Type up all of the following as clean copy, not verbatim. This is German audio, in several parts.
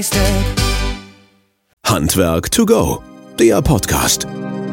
Handwerk to go, der Podcast.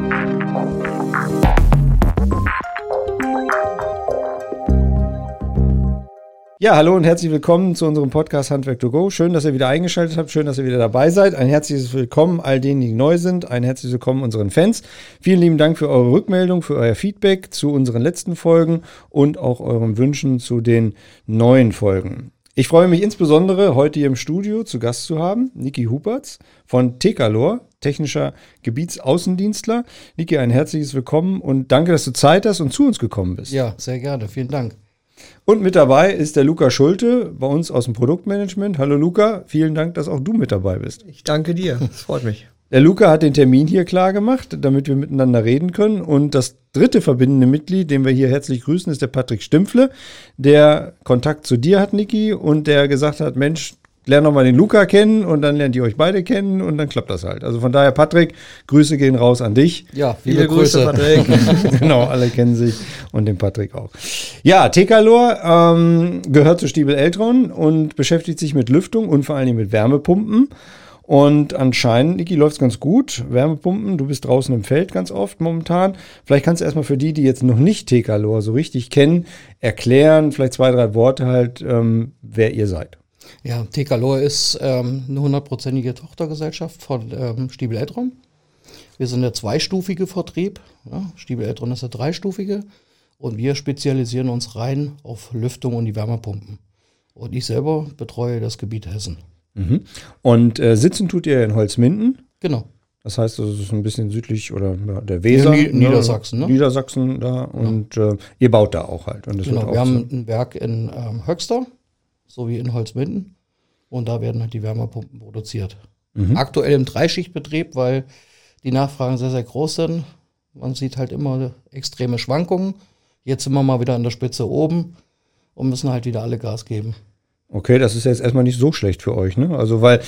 Ja, hallo und herzlich willkommen zu unserem Podcast Handwerk to go. Schön, dass ihr wieder eingeschaltet habt, schön, dass ihr wieder dabei seid. Ein herzliches Willkommen all denen, die neu sind. Ein herzliches Willkommen unseren Fans. Vielen lieben Dank für eure Rückmeldung, für euer Feedback zu unseren letzten Folgen und auch euren Wünschen zu den neuen Folgen. Ich freue mich insbesondere, heute hier im Studio zu Gast zu haben, Niki Hupertz von Tekalor, technischer Gebietsaußendienstler. Niki, ein herzliches Willkommen und danke, dass du Zeit hast und zu uns gekommen bist. Ja, sehr gerne. Vielen Dank. Und mit dabei ist der Luca Schulte, bei uns aus dem Produktmanagement. Hallo Luca, vielen Dank, dass auch du mit dabei bist. Ich danke dir, das freut mich. Der Luca hat den Termin hier klar gemacht, damit wir miteinander reden können. Und das dritte verbindende Mitglied, den wir hier herzlich grüßen, ist der Patrick Stimpfle, der Kontakt zu dir hat, Niki, und der gesagt hat, Mensch, lern doch mal den Luca kennen und dann lernt ihr euch beide kennen und dann klappt das halt. Also von daher, Patrick, Grüße gehen raus an dich. Ja, viele Grüße, Patrick. Genau, alle kennen sich und den Patrick auch. Ja, Tekalor gehört zu Stiebel Eltron und beschäftigt sich mit Lüftung und vor allen Dingen mit Wärmepumpen. Und anscheinend, Niki, läuft es ganz gut. Wärmepumpen, du bist draußen im Feld ganz oft momentan. Vielleicht kannst du erstmal für die jetzt noch nicht Tekalor so richtig kennen, erklären, vielleicht 2, 3 Worte halt, wer ihr seid. Ja, Tekalor ist eine 100%ige Tochtergesellschaft von Stiebel Eltron. Wir sind der zweistufige Vertrieb. Ja, Stiebel Eltron ist der dreistufige. Und wir spezialisieren uns rein auf Lüftung und die Wärmepumpen. Und ich selber betreue das Gebiet Hessen. Mhm. Und sitzen tut ihr in Holzminden? Genau. Das heißt, das ist ein bisschen südlich oder der Weser. Ja, Niedersachsen, ne? Niedersachsen da und ihr baut da auch halt. Und das Genau, wird auch wir haben ein Werk in Höxter sowie in Holzminden und da werden halt die Wärmepumpen produziert. Mhm. Aktuell im Dreischichtbetrieb, weil die Nachfragen sehr, sehr groß sind. Man sieht halt immer extreme Schwankungen. Jetzt sind wir mal wieder an der Spitze oben und müssen halt wieder alle Gas geben. Okay, das ist jetzt erstmal nicht so schlecht für euch, ne? Also weil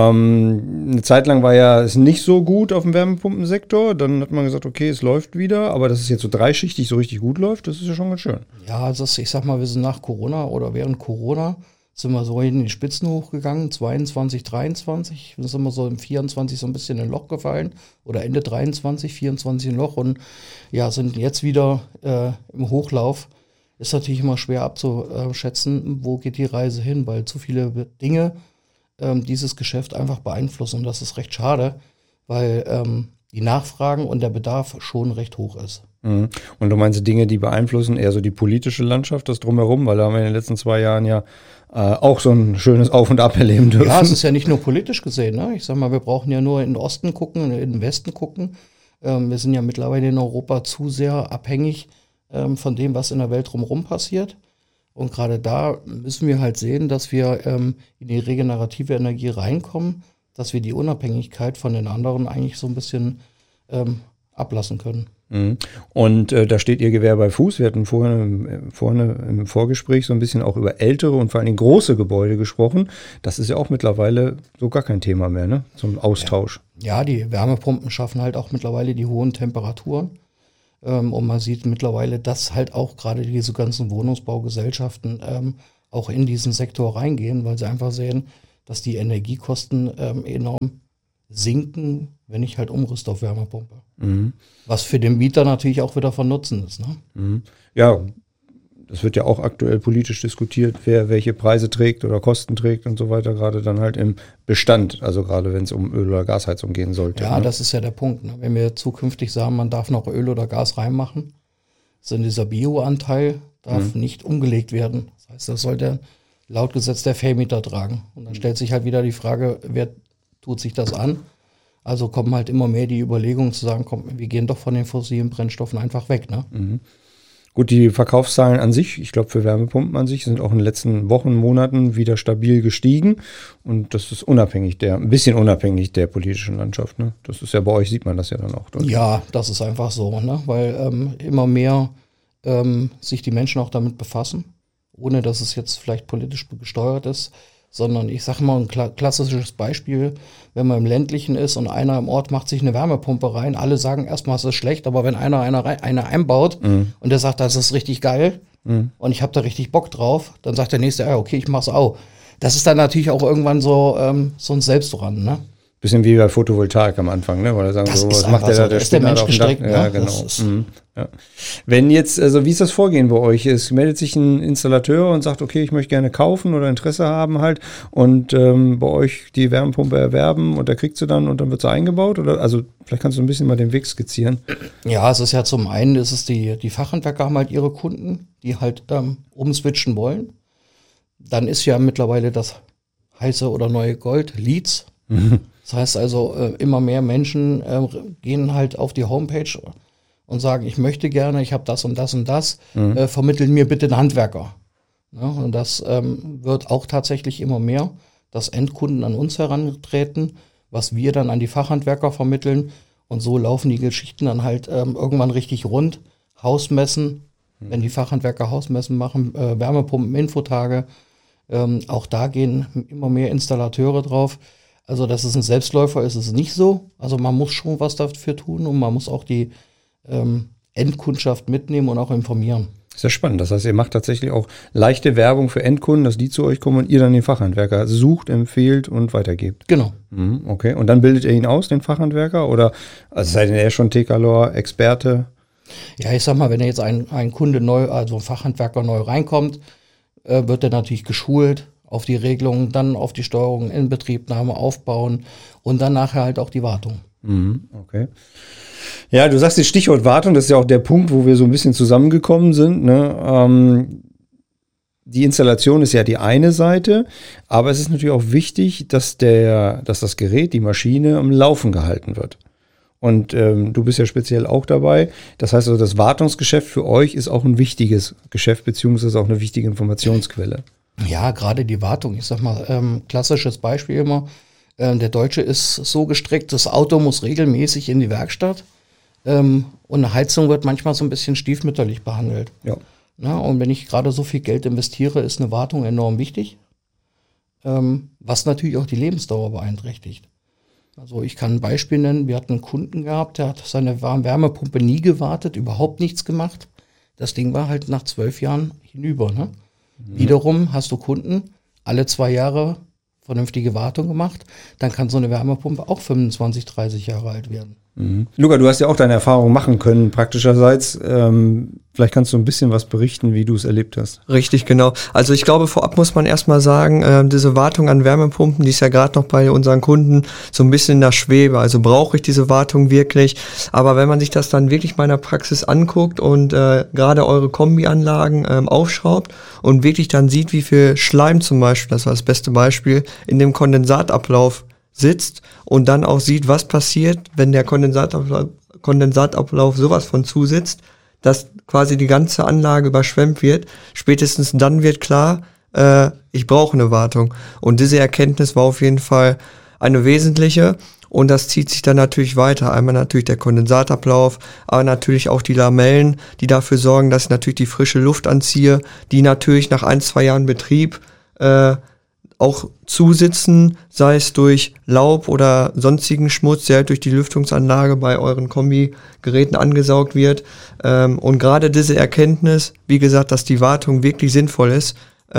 eine Zeit lang war ja es nicht so gut auf dem Wärmepumpensektor. Dann hat man gesagt, okay, es läuft wieder, aber dass es jetzt so dreischichtig so richtig gut läuft, das ist ja schon ganz schön. Ja, also ich sag mal, wir sind nach Corona oder während Corona sind wir so in die Spitzen hochgegangen, 22, 23. Wir sind immer so im 24 so ein bisschen in ein Loch gefallen oder Ende 23, 24 ein Loch und ja, sind jetzt wieder im Hochlauf. Ist natürlich immer schwer abzuschätzen, wo geht die Reise hin, weil zu viele Dinge dieses Geschäft einfach beeinflussen. Und das ist recht schade, weil die Nachfragen und der Bedarf schon recht hoch ist. Mhm. Und du meinst Dinge, die beeinflussen eher so die politische Landschaft, das Drumherum, weil da haben wir in den letzten 2 Jahren ja auch so ein schönes Auf und Ab erleben dürfen. Ja, es ist ja nicht nur politisch gesehen. Ne? Ich sag mal, wir brauchen ja nur in den Osten gucken, in den Westen gucken. Wir sind ja mittlerweile in Europa zu sehr abhängig von dem, was in der Welt drumherum passiert. Und gerade da müssen wir halt sehen, dass wir in die regenerative Energie reinkommen, dass wir die Unabhängigkeit von den anderen eigentlich so ein bisschen ablassen können. Mhm. Und da steht ihr Gewehr bei Fuß. Wir hatten vorne im Vorgespräch so ein bisschen auch über ältere und vor allem große Gebäude gesprochen. Das ist ja auch mittlerweile so gar kein Thema mehr, ne? Zum Austausch. Ja, die Wärmepumpen schaffen halt auch mittlerweile die hohen Temperaturen. Und man sieht mittlerweile, dass halt auch gerade diese ganzen Wohnungsbaugesellschaften auch in diesen Sektor reingehen, weil sie einfach sehen, dass die Energiekosten enorm sinken, wenn ich halt umrüste auf Wärmepumpe. Mhm. Was für den Mieter natürlich auch wieder von Nutzen ist. Ne? Mhm. Ja, das wird ja auch aktuell politisch diskutiert, wer welche Preise trägt oder Kosten trägt und so weiter, gerade dann halt im Bestand, also gerade wenn es um Öl- oder Gasheizung gehen sollte. Ja, ne? das ist ja der Punkt. Ne? Wenn wir zukünftig sagen, man darf noch Öl oder Gas reinmachen, so dieser Bioanteil darf nicht umgelegt werden. Das heißt, das sollte laut Gesetz der Vermieter tragen. Und dann stellt sich halt wieder die Frage, wer tut sich das an? Also kommen halt immer mehr die Überlegungen zu sagen, komm, wir gehen doch von den fossilen Brennstoffen einfach weg. Ne? Mhm. Gut, die Verkaufszahlen an sich, ich glaube für Wärmepumpen an sich, sind auch in den letzten Wochen, Monaten wieder stabil gestiegen. Und das ist ein bisschen unabhängig der politischen Landschaft. Ne? Das ist ja bei euch, sieht man das ja dann auch. Deutlich. Ja, das ist einfach so, ne? Weil immer mehr sich die Menschen auch damit befassen, ohne dass es jetzt vielleicht politisch gesteuert ist. Sondern ich sage mal ein klassisches Beispiel, wenn man im Ländlichen ist und einer im Ort macht sich eine Wärmepumpe rein, alle sagen erstmal, es ist schlecht, aber wenn einer einbaut und der sagt, das ist richtig geil und ich habe da richtig Bock drauf, dann sagt der Nächste, ja okay, ich mach's auch. das ist dann natürlich auch irgendwann so ein Selbstbrand, ne? Bisschen wie bei Photovoltaik am Anfang, ne? Weil sagen Das so, ist was macht der einfach da? so. Der Ist steht der Mensch da auf dem Dach. gestrickt, Ja, ne? genau. Das ist- Ja. Wenn jetzt, also wie ist das Vorgehen bei euch? Es meldet sich ein Installateur und sagt, okay, ich möchte gerne kaufen oder Interesse haben halt und bei euch die Wärmepumpe erwerben und da kriegst du dann und dann wird sie eingebaut? Oder also vielleicht kannst du ein bisschen mal den Weg skizzieren. Ja, es ist ja zum einen, ist es die Fachhandwerker haben halt ihre Kunden, die halt umswitchen wollen. Dann ist ja mittlerweile das heiße oder neue Gold, Leads. Das heißt also, immer mehr Menschen gehen halt auf die Homepage und sagen, ich möchte gerne, ich habe das und das und das, vermitteln mir bitte einen Handwerker. Ja, und das wird auch tatsächlich immer mehr, dass Endkunden an uns herantreten, was wir dann an die Fachhandwerker vermitteln. Und so laufen die Geschichten dann halt irgendwann richtig rund. Hausmessen, wenn die Fachhandwerker Hausmessen machen, Wärmepumpen, Infotage, auch da gehen immer mehr Installateure drauf. Also, dass es ein Selbstläufer ist, ist es nicht so. Also, man muss schon was dafür tun und man muss auch die Endkundschaft mitnehmen und auch informieren. Ist ja spannend. Das heißt, ihr macht tatsächlich auch leichte Werbung für Endkunden, dass die zu euch kommen und ihr dann den Fachhandwerker sucht, empfiehlt und weitergebt. Genau. Okay. Und dann bildet ihr ihn aus, den Fachhandwerker? Oder also seid ihr schon TKLOR, Experte? Ja, ich sag mal, wenn jetzt ein Kunde neu, also ein Fachhandwerker neu reinkommt, wird er natürlich geschult auf die Regelungen, dann auf die Steuerung, Inbetriebnahme aufbauen und dann nachher halt auch die Wartung. Okay. Ja, du sagst das Stichwort Wartung, das ist ja auch der Punkt, wo wir so ein bisschen zusammengekommen sind. Ne? Die Installation ist ja die eine Seite, aber es ist natürlich auch wichtig, dass das Gerät, die Maschine am Laufen gehalten wird. Und du bist ja speziell auch dabei. Das heißt also, das Wartungsgeschäft für euch ist auch ein wichtiges Geschäft, beziehungsweise auch eine wichtige Informationsquelle. Ja, gerade die Wartung. Ich sag mal, klassisches Beispiel immer. Der Deutsche ist so gestrickt, das Auto muss regelmäßig in die Werkstatt. Und eine Heizung wird manchmal so ein bisschen stiefmütterlich behandelt. Ja. Na, und wenn ich gerade so viel Geld investiere, ist eine Wartung enorm wichtig. Was natürlich auch die Lebensdauer beeinträchtigt. Also ich kann ein Beispiel nennen, wir hatten einen Kunden gehabt, der hat seine Wärmepumpe nie gewartet, überhaupt nichts gemacht. Das Ding war halt nach 12 Jahren hinüber. Ne? Wiederum hast du Kunden, alle 2 Jahre vernünftige Wartung gemacht, dann kann so eine Wärmepumpe auch 25, 30 Jahre alt werden. Luca, du hast ja auch deine Erfahrung machen können, praktischerseits. Vielleicht kannst du ein bisschen was berichten, wie du es erlebt hast. Richtig, genau. Also ich glaube, vorab muss man erstmal sagen, diese Wartung an Wärmepumpen, die ist ja gerade noch bei unseren Kunden so ein bisschen in der Schwebe. Also brauche ich diese Wartung wirklich? Aber wenn man sich das dann wirklich mal in der Praxis anguckt und gerade eure Kombianlagen aufschraubt und wirklich dann sieht, wie viel Schleim zum Beispiel, das war das beste Beispiel, in dem Kondensatablauf sitzt und dann auch sieht, was passiert, wenn der Kondensatablauf sowas von zusitzt, dass quasi die ganze Anlage überschwemmt wird. Spätestens dann wird klar, ich brauche eine Wartung. Und diese Erkenntnis war auf jeden Fall eine wesentliche und das zieht sich dann natürlich weiter. Einmal natürlich der Kondensatablauf, aber natürlich auch die Lamellen, die dafür sorgen, dass ich natürlich die frische Luft anziehe, die natürlich nach 1-2 Jahren Betrieb auch zusitzen, sei es durch Laub oder sonstigen Schmutz, der halt durch die Lüftungsanlage bei euren Kombigeräten angesaugt wird. Und gerade diese Erkenntnis, wie gesagt, dass die Wartung wirklich sinnvoll ist,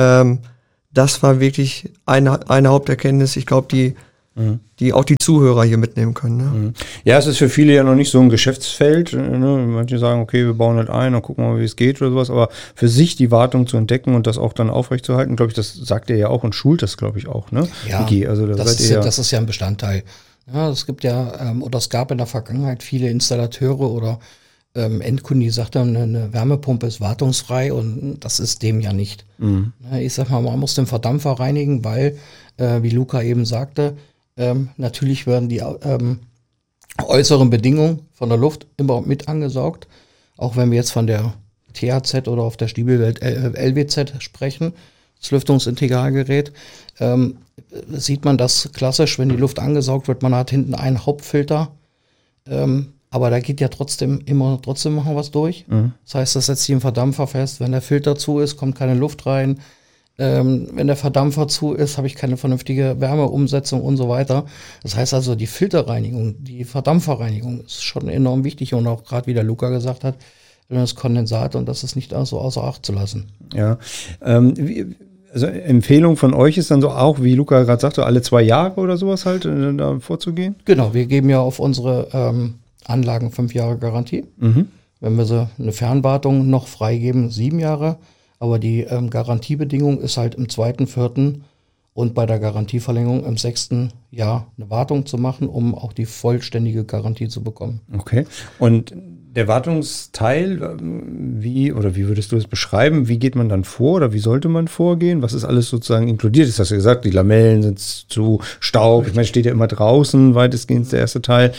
das war wirklich eine Haupterkenntnis, ich glaube, die auch die Zuhörer hier mitnehmen können. Ne? Ja, es ist für viele ja noch nicht so ein Geschäftsfeld. Ne? Manche sagen, okay, wir bauen halt ein und gucken mal, wie es geht oder sowas. Aber für sich die Wartung zu entdecken und das auch dann aufrechtzuerhalten, glaube ich, das sagt ihr ja auch und schult das, glaube ich, auch. Ne? Ja, also das ist ja ein Bestandteil. Ja, es gibt ja, oder es gab in der Vergangenheit viele Installateure oder Endkunden, die sagten, eine Wärmepumpe ist wartungsfrei und das ist dem ja nicht. Ich sag mal, man muss den Verdampfer reinigen, weil, wie Luca eben sagte, natürlich werden die äußeren Bedingungen von der Luft immer mit angesaugt. Auch wenn wir jetzt von der THZ oder auf der Stiebelwelt LWZ sprechen, das Lüftungsintegralgerät, sieht man das klassisch, wenn die Luft angesaugt wird, man hat hinten einen Hauptfilter, aber da geht ja trotzdem noch was durch. Das heißt, das setzt sich im Verdampfer fest, wenn der Filter zu ist, kommt keine Luft rein. Wenn der Verdampfer zu ist, habe ich keine vernünftige Wärmeumsetzung und so weiter. Das heißt also, die Filterreinigung, die Verdampferreinigung ist schon enorm wichtig und auch gerade, wie der Luca gesagt hat, das Kondensat und das ist nicht so außer Acht zu lassen. Ja, Also Empfehlung von euch ist dann so auch, wie Luca gerade sagte, alle 2 Jahre oder sowas halt da vorzugehen? Genau, wir geben ja auf unsere Anlagen 5 Jahre Garantie. Wenn wir so eine Fernwartung noch freigeben, 7 Jahre. Aber die Garantiebedingung ist halt im 2., 4. und bei der Garantieverlängerung im 6. Jahr eine Wartung zu machen, um auch die vollständige Garantie zu bekommen. Okay. Und der Wartungsteil, wie würdest du das beschreiben? Wie geht man dann vor oder wie sollte man vorgehen? Was ist alles sozusagen inkludiert? Das hast du gesagt, die Lamellen sind zu Staub. Ich meine, steht ja immer draußen, weitestgehend der erste Teil.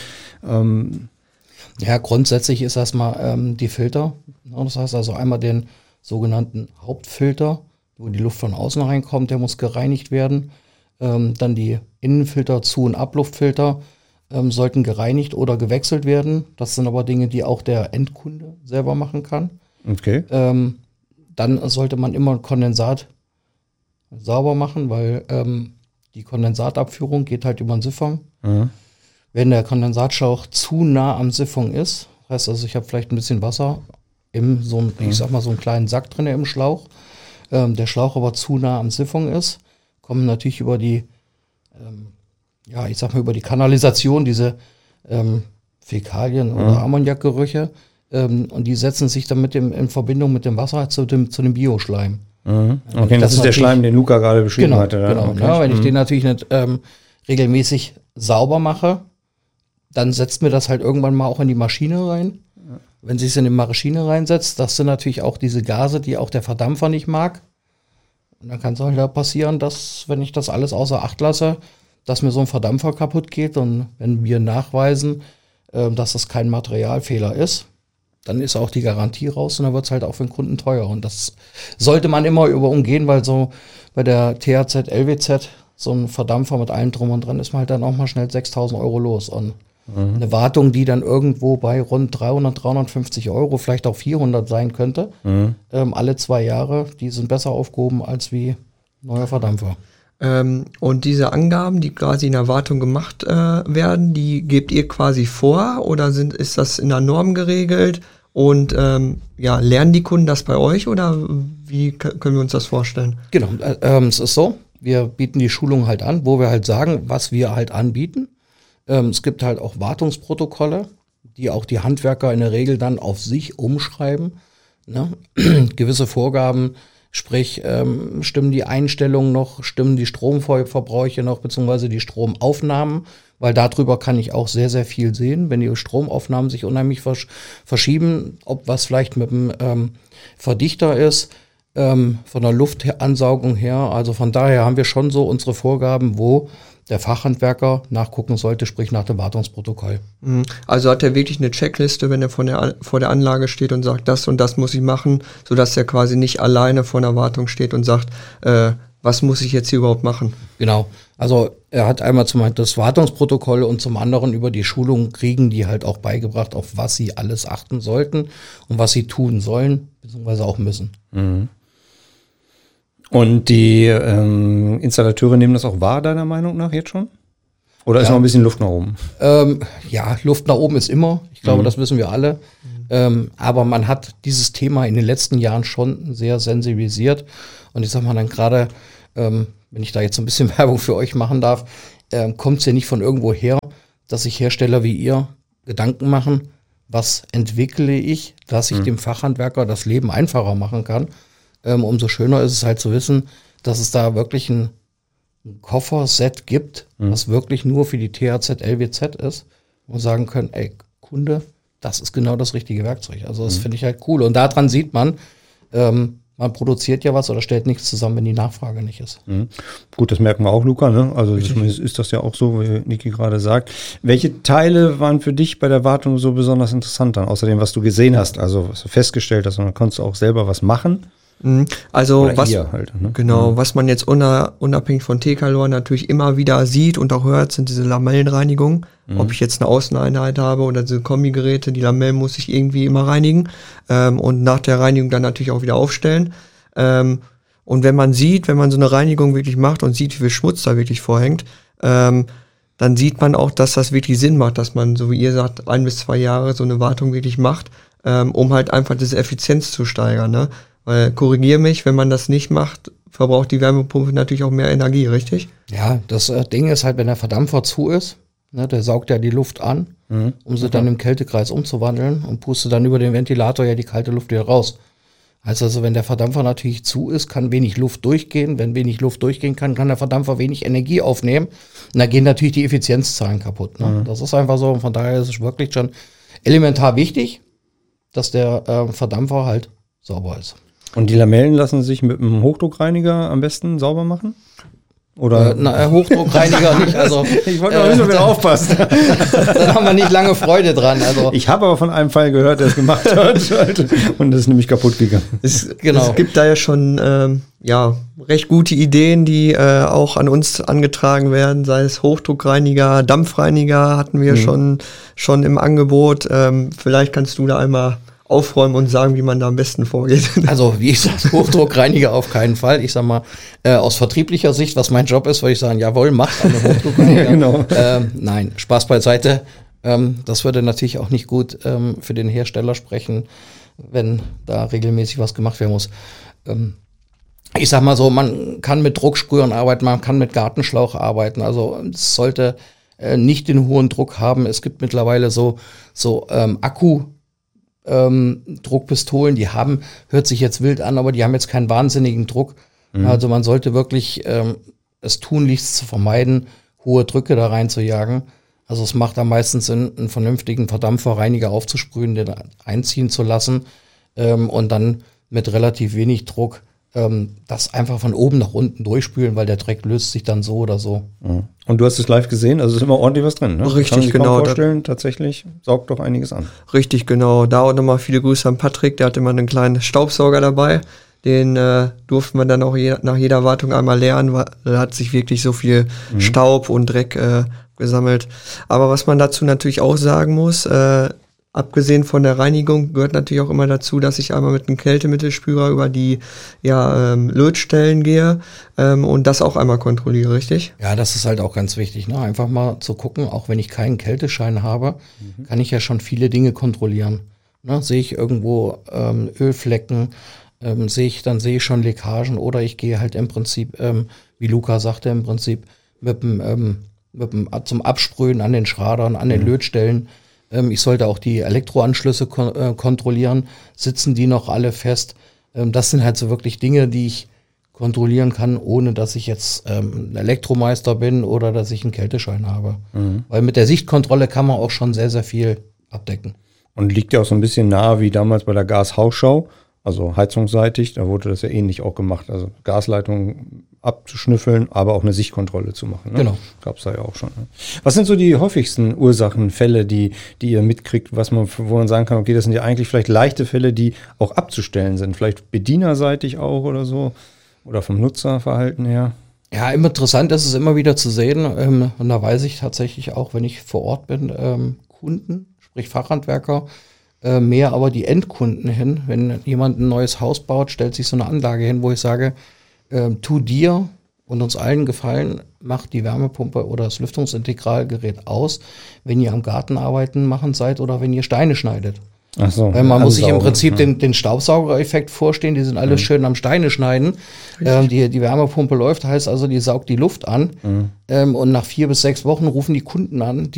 Ja, grundsätzlich ist erstmal die Filter. Ja, das heißt also einmal den sogenannten Hauptfilter, wo die Luft von außen reinkommt, der muss gereinigt werden. Dann die Innenfilter, Zu- und Abluftfilter sollten gereinigt oder gewechselt werden. Das sind aber Dinge, die auch der Endkunde selber machen kann. Okay. Dann sollte man immer Kondensat sauber machen, weil die Kondensatabführung geht halt über den Siphon. Wenn der Kondensatschlauch zu nah am Siphon ist, heißt also, ich habe vielleicht ein bisschen Wasser in so einem, ich sag mal, so einen kleinen Sack drin im Schlauch, der Schlauch aber zu nah am Siphon ist, kommen natürlich über die, über die Kanalisation diese Fäkalien oder Ammoniakgerüche und die setzen sich dann in Verbindung mit dem Wasser zu dem Bioschleim. Okay, das ist der Schleim, den Luca gerade beschrieben hatte. Genau, okay. Ja, wenn ich den natürlich nicht regelmäßig sauber mache, dann setzt mir das halt irgendwann mal auch in die Maschine rein. Wenn sich es in die Maschine reinsetzt, das sind natürlich auch diese Gase, die auch der Verdampfer nicht mag. Und dann kann es halt da passieren, dass, wenn ich das alles außer Acht lasse, dass mir so ein Verdampfer kaputt geht. Und wenn wir nachweisen, dass das kein Materialfehler ist, dann ist auch die Garantie raus und dann wird es halt auch für den Kunden teuer. Und das sollte man immer umgehen, weil so bei der THZ, LWZ, so ein Verdampfer mit allem drum und dran, ist man halt dann auch mal schnell 6.000 Euro los. Und eine Wartung, die dann irgendwo bei rund 300, 350 Euro, vielleicht auch 400 sein könnte, alle 2 Jahre, die sind besser aufgehoben als wie neuer Verdampfer. Und diese Angaben, die quasi in der Wartung gemacht werden, die gebt ihr quasi vor oder ist das in der Norm geregelt? Und lernen die Kunden das bei euch oder wie können wir uns das vorstellen? Genau, es ist so, wir bieten die Schulung halt an, wo wir halt sagen, was wir halt anbieten. Es gibt halt auch Wartungsprotokolle, die auch die Handwerker in der Regel dann auf sich umschreiben. Ne? Gewisse Vorgaben, sprich stimmen die Einstellungen noch, stimmen die Stromverbräuche noch, beziehungsweise die Stromaufnahmen, weil darüber kann ich auch sehr, sehr viel sehen, wenn die Stromaufnahmen sich unheimlich verschieben, ob was vielleicht mit dem Verdichter ist, von der Luftansaugung her. Also von daher haben wir schon so unsere Vorgaben, wo der Fachhandwerker nachgucken sollte, sprich nach dem Wartungsprotokoll. Also hat er wirklich eine Checkliste, wenn er vor der Anlage steht und sagt, das und das muss ich machen, sodass er quasi nicht alleine vor der Wartung steht und sagt, was muss ich jetzt hier überhaupt machen? Genau, also er hat einmal zum einen das Wartungsprotokoll und zum anderen über die Schulung kriegen die halt auch beigebracht, auf was sie alles achten sollten und was sie tun sollen, beziehungsweise auch müssen. Und die Installateure nehmen das auch wahr, deiner Meinung nach jetzt schon? Oder ist noch ein bisschen Luft nach oben? Luft nach oben ist immer. Ich glaube, das wissen wir alle. Aber man hat dieses Thema in den letzten Jahren schon sehr sensibilisiert. Und ich sag mal dann gerade, wenn ich da jetzt ein bisschen Werbung für euch machen darf, kommt es ja nicht von irgendwo her, dass sich Hersteller wie ihr Gedanken machen, was entwickle ich, dass ich dem Fachhandwerker das Leben einfacher machen kann. Umso schöner ist es halt zu wissen, dass es da wirklich ein Kofferset gibt, was wirklich nur für die THZ, LWZ ist und sagen können, ey, Kunde, das ist genau das richtige Werkzeug. Also das finde ich halt cool. Und daran sieht man, man produziert ja was oder stellt nichts zusammen, wenn die Nachfrage nicht ist. Gut, das merken wir auch, Luca, ne? Also ist das ja auch so, wie Niki gerade sagt. Welche Teile waren für dich bei der Wartung so besonders interessant dann, außer dem, was du gesehen hast, also was du festgestellt hast, und dann konntest du auch selber was machen? Also oder was man jetzt unabhängig von T-Calor natürlich immer wieder sieht und auch hört, sind diese Lamellenreinigungen. Ob ich jetzt eine Außeneinheit habe oder diese Kombigeräte, die Lamellen muss ich irgendwie immer reinigen und nach der Reinigung dann natürlich auch wieder aufstellen. Und wenn man so eine Reinigung wirklich macht und sieht, wie viel Schmutz da wirklich vorhängt, dann sieht man auch, dass das wirklich Sinn macht, dass man, so wie ihr sagt, 1 bis 2 Jahre so eine Wartung wirklich macht, um halt einfach diese Effizienz zu steigern, ne? Weil, korrigier mich, wenn man das nicht macht, verbraucht die Wärmepumpe natürlich auch mehr Energie, richtig? Ja, das Ding ist halt, wenn der Verdampfer zu ist, ne, der saugt ja die Luft an, um sie dann im Kältekreis umzuwandeln und pustet dann über den Ventilator ja die kalte Luft wieder raus. Also wenn der Verdampfer natürlich zu ist, kann wenig Luft durchgehen. Wenn wenig Luft durchgehen kann, kann der Verdampfer wenig Energie aufnehmen. Und da gehen natürlich die Effizienzzahlen kaputt. Ne? Das ist einfach so. Und von daher ist es wirklich schon elementar wichtig, dass der Verdampfer halt sauber ist. Und die Lamellen lassen sich mit einem Hochdruckreiniger am besten sauber machen? Oder? Hochdruckreiniger nicht. Also, ich wollte noch wissen, wer aufpasst. Dann haben wir nicht lange Freude dran. Also, ich habe aber von einem Fall gehört, der es gemacht hat. Und das ist nämlich kaputt gegangen. Es gibt da ja schon recht gute Ideen, die auch an uns angetragen werden, sei es Hochdruckreiniger, Dampfreiniger hatten wir schon im Angebot. Vielleicht kannst du da einmal aufräumen und sagen, wie man da am besten vorgeht. Also wie gesagt, Hochdruckreiniger auf keinen Fall. Ich sag mal, aus vertrieblicher Sicht, was mein Job ist, würde ich sagen, jawohl, macht einen Hochdruckreiniger. Ja, genau. Nein, Spaß beiseite. Das würde natürlich auch nicht gut für den Hersteller sprechen, wenn da regelmäßig was gemacht werden muss. Ich sag mal so, man kann mit Drucksprühern arbeiten, man kann mit Gartenschlauch arbeiten. Also es sollte nicht den hohen Druck haben. Es gibt mittlerweile so Druckpistolen, die haben, hört sich jetzt wild an, aber die haben jetzt keinen wahnsinnigen Druck. Also man sollte wirklich es tunlichst zu vermeiden, hohe Drücke da rein zu jagen. Also es macht am meisten Sinn, einen vernünftigen Verdampferreiniger aufzusprühen, den einziehen zu lassen und dann mit relativ wenig Druck das einfach von oben nach unten durchspülen, weil der Dreck löst sich dann so oder so. Und du hast es live gesehen, also ist immer ordentlich was drin, ne? Richtig, kann man sich genau. kaum vorstellen, tatsächlich saugt doch einiges an. Richtig, genau. Da auch nochmal viele Grüße an Patrick, der hatte immer einen kleinen Staubsauger dabei. Den durften wir dann auch nach jeder Wartung einmal leeren, weil da hat sich wirklich so viel Staub und Dreck gesammelt. Aber was man dazu natürlich auch sagen muss, abgesehen von der Reinigung gehört natürlich auch immer dazu, dass ich einmal mit einem Kältemittelspürer über die Lötstellen gehe und das auch einmal kontrolliere, richtig? Ja, das ist halt auch ganz wichtig, ne? Einfach mal zu gucken, auch wenn ich keinen Kälteschein habe, kann ich ja schon viele Dinge kontrollieren. Ne? Sehe ich irgendwo Ölflecken, sehe ich schon Leckagen oder ich gehe halt im Prinzip, wie Luca sagte, im Prinzip zum Absprühen an den Schradern, an den Lötstellen. Ich sollte auch die Elektroanschlüsse kontrollieren. Sitzen die noch alle fest? Das sind halt so wirklich Dinge, die ich kontrollieren kann, ohne dass ich jetzt ein Elektromeister bin oder dass ich einen Kälteschein habe. Weil mit der Sichtkontrolle kann man auch schon sehr, sehr viel abdecken. Und liegt ja auch so ein bisschen nahe wie damals bei der Gashausschau, also heizungsseitig, da wurde das ja ähnlich auch gemacht. Also Gasleitungen abzuschnüffeln, aber auch eine Sichtkontrolle zu machen. Ne? Genau. Gab es da ja auch schon. Ne? Was sind so die häufigsten Ursachen, Fälle, die ihr mitkriegt, wo man sagen kann, okay, das sind ja eigentlich vielleicht leichte Fälle, die auch abzustellen sind, vielleicht bedienerseitig auch oder so oder vom Nutzerverhalten her? Ja, immer interessant ist es immer wieder zu sehen und da weiß ich tatsächlich auch, wenn ich vor Ort bin, Kunden, sprich Fachhandwerker, mehr aber die Endkunden hin. Wenn jemand ein neues Haus baut, stellt sich so eine Anlage hin, wo ich sage, tu dir und uns allen Gefallen, macht die Wärmepumpe oder das Lüftungsintegralgerät aus, wenn ihr am Gartenarbeiten machen seid oder wenn ihr Steine schneidet. Ach so, man muss sich im Prinzip den Staubsaugereffekt vorstellen, die sind alle schön am Steine schneiden. Die Wärmepumpe läuft, heißt also, die saugt die Luft an und nach 4 bis 6 Wochen rufen die Kunden an,